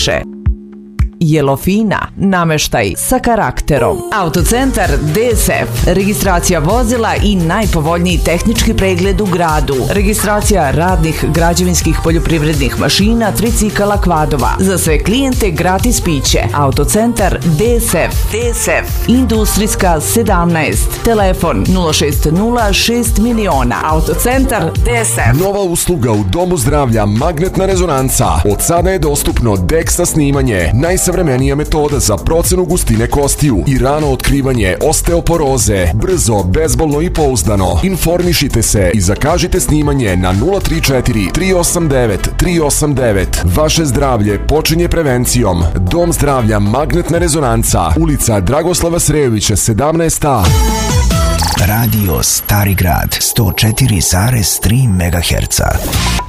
više. Jelofina, nameštaj sa karakterom. Autocentar DSF, registracija vozila i najpovoljniji tehnički pregled u gradu. Registracija radnih, građevinskih, poljoprivrednih mašina, tricikala, kvadova. Za sve klijente gratis piće. Autocentar DSF, Industrijska 17, telefon 060 miliona. Autocentar DSF. Nova usluga u Domu zdravlja Magnetna rezonanca. Od sada je dostupno DEXA snimanje, najsavremenija metoda za procenu gustine kostiju i rano otkrivanje osteoporoze. Brzo, bezbolno i pouzdano. Informišite se i zakažite snimanje na 034 389 389. Vaše zdravlje počinje prevencijom. Dom zdravlja Magnetna rezonanca, ulica Dragoslava Srejovića 17A. Radio Stari grad 104,3 MHz.